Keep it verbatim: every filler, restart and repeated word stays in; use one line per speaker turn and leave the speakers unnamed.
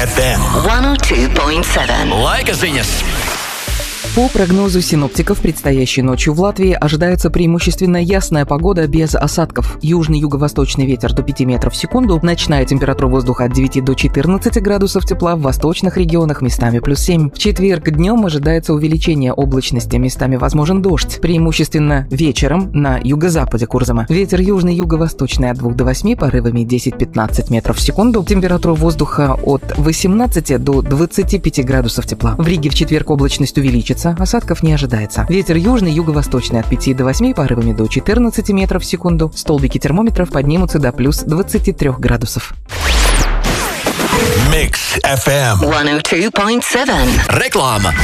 эф эм.
сто два и семь.
Laika ziņas.
По прогнозу синоптиков, предстоящей ночью в Латвии ожидается преимущественно ясная погода без осадков. Южный юго-восточный ветер до пяти метров в секунду, ночная температура воздуха от девяти до четырнадцати градусов тепла, в восточных регионах местами плюс семь. В четверг днем ожидается увеличение облачности, местами возможен дождь, преимущественно вечером на юго-западе Курзама. Ветер южный юго-восточный от двух до восьми, порывами десять-пятнадцать метров в секунду, температура воздуха от восемнадцати до двадцати пяти градусов тепла. В Риге в четверг облачность увеличится, осадков не ожидается. Ветер южный, юго-восточный от пяти до восьми, порывами до четырнадцати метров в секунду. Столбики термометров поднимутся до плюс двадцати трёх градусов.
Mix эф эм.
сто два и семь.
Реклама.